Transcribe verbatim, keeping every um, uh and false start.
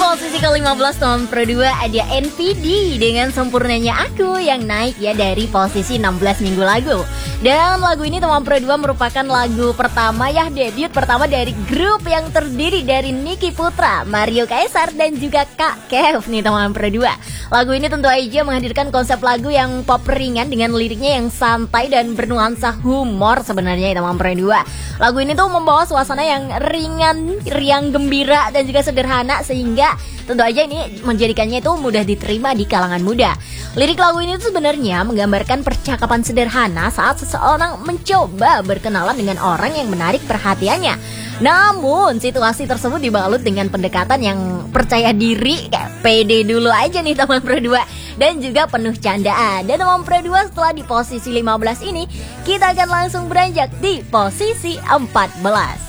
posisi ke lima belas teman Pro dua ada N P D dengan Sempurnanya Aku yang naik ya dari posisi enam belas minggu lagu. Dan lagu ini teman Pro dua merupakan lagu pertama ya, debut pertama dari grup yang terdiri dari Niki Putra, Mario Kaisar dan juga Kak Kev nih teman Pro dua. Lagu ini tentu aja menghadirkan konsep lagu yang pop ringan dengan liriknya yang santai dan bernuansa humor sebenarnya ya teman Pro dua. Lagu ini tuh membawa suasana yang ringan, riang gembira dan juga sederhana sehingga tentu aja ini menjadikannya itu mudah diterima di kalangan muda. Lirik lagu ini tuh sebenarnya menggambarkan percakapan sederhana saat seseorang mencoba berkenalan dengan orang yang menarik perhatiannya. Namun situasi tersebut dibalut dengan pendekatan yang percaya diri, kayak pede dulu aja nih teman Pro dua, dan juga penuh candaan. Dan teman Pro dua setelah di posisi lima belas ini, kita akan langsung beranjak di posisi empat belas.